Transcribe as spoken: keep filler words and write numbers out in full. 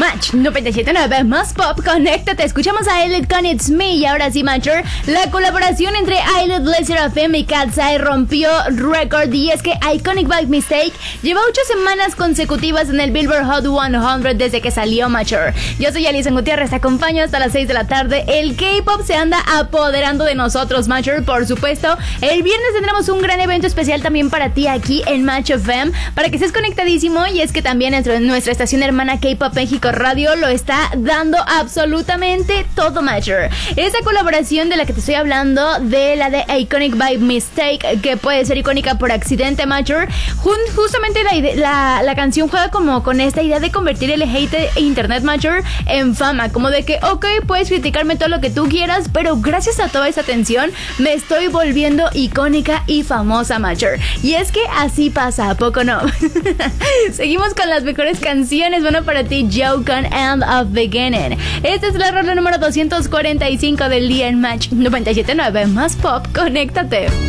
Match noventa y siete punto nueve más pop, conéctate. Escuchamos a Ailid con It's Me. Y ahora sí, Matcher, la colaboración entre Ailid, Le Sserafim y Katseye rompió récord. Y es que Iconic by Mistake lleva ocho semanas consecutivas en el Billboard Hot cien desde que salió, Matcher. Yo soy Alison Gutiérrez, te acompaño hasta las seis de la tarde. El K-pop se anda apoderando de nosotros, Matcher. Por supuesto, el viernes tendremos un gran evento especial también para ti aquí en Match F M, para que estés conectadísimo. Y es que también entre nuestra estación hermana K-Pop México Radio lo está dando absolutamente todo, Matcher. Esa colaboración de la que te estoy hablando, de la de Iconic by Mistake, que puede ser icónica por accidente, Matcher, Jun- justamente la, ide- la, la canción juega como con esta idea de convertir el hate de internet, Matcher, en fama, como de que, ok, puedes criticarme todo lo que tú quieras, pero gracias a toda esa atención me estoy volviendo icónica y famosa, Matcher. Y es que así pasa, ¿a poco no? Seguimos con las mejores canciones. Bueno, para ti, Joe con End of Beginning. Esta es la rola número doscientos cuarenta y cinco del día en Match noventa y siete punto nueve más pop. Conéctate.